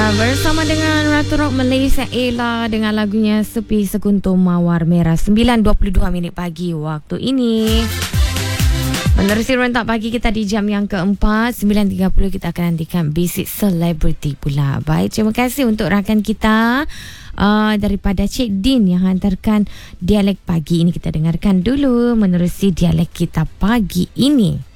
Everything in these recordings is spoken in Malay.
Bersama dengan Ratu Rock Malaysia Ella dengan lagunya Sepi Sekuntum Mawar Merah. 9.22 minit pagi waktu ini. Menerusi rentak pagi kita di jam yang keempat. 9.30 kita akan nantikan Basic Celebrity pula. Baik, terima kasih untuk rakan kita daripada Cik Din yang hantarkan dialek pagi ini. Kita dengarkan dulu menerusi dialek kita pagi ini.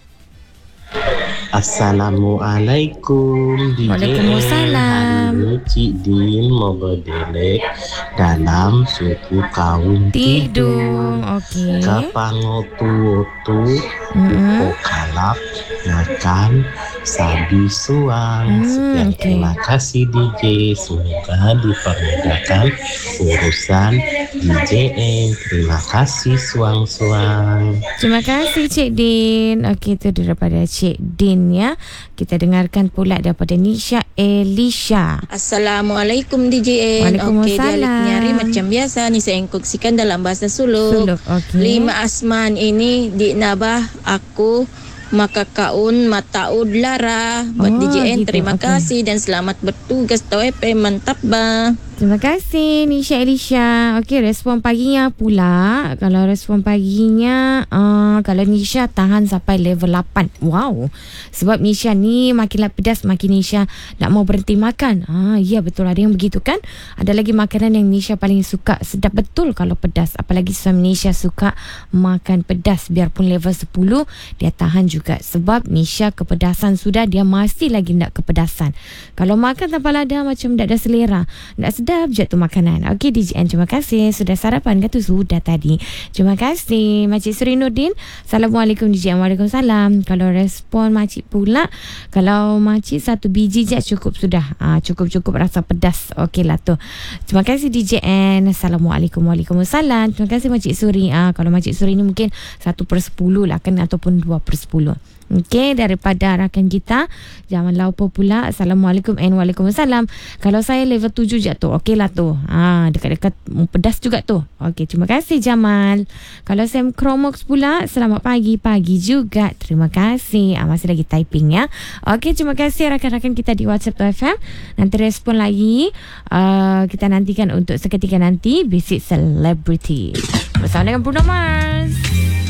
Assalamualaikum DJ. Waalaikumsalam. Hari ini Cik Din mau berdialek dalam suku kaum Tidung. Okey. Kapangotu-otu Upo kalap makan sabi suang. Sekian, terima kasih DJ. Semoga dipermudahkan urusan DJN. Terima kasih suang-suang. Terima kasih Cik Din. Okey, itu daripada Cik Din ya. Kita dengarkan pula daripada Nisha Elisha. Assalamualaikum DJN. Okey, dialek nyari macam biasa ni saya kongsikan dalam bahasa Suluk. Okey. 5 asman ini di nabah aku maka kaun mataud lara buat DJN. Gitu. Terima kasih dan selamat bertugas TOP. Mantap bah. Terima kasih Nisha Elisha. Okey, respon paginya pula. Kalau respon paginya kalau Nisha tahan sampai level 8. Wow. Sebab Nisha ni makin lah pedas makin Nisha nak mau berhenti makan. Ya betul, ada yang begitu kan. Ada lagi makanan yang Nisha paling suka, sedap betul kalau pedas. Apalagi suami Nisha suka makan pedas. Biarpun level 10 dia tahan juga. Sebab Nisha kepedasan sudah, dia masih lagi nak kepedasan. Kalau makan tanpa lada macam tak ada selera, tak sedap je tu makanan. Okey DJN, terima kasih. Sudah sarapan ke tu? Sudah tadi. Terima kasih Makcik Suri Nordin. Assalamualaikum DJN. Waalaikumsalam. Kalau respon makcik pula, kalau makcik 1 biji je cukup sudah. Cukup rasa pedas. Okey lah tu. Terima kasih DJN. Assalamualaikum. Waalaikumsalam. Terima kasih Makcik Suri. Kalau Makcik Suri ni mungkin 1/10 lah kan, ataupun 2/10. Okey, daripada rakan kita Jamal Laupo pula. Assalamualaikum and Waalaikumsalam. Kalau saya level 7 je tu, okey lah tu. Dekat-dekat pedas juga tu. Okey, terima kasih Jamal. Kalau Sam Chromox pula, selamat pagi. Pagi juga. Terima kasih. Masih lagi typing ya. Okey, terima kasih rakan-rakan kita di WhatsApp FM. Nanti respon lagi. Kita nantikan untuk seketika nanti Basic Celebrity bersama dengan Bruno Mars.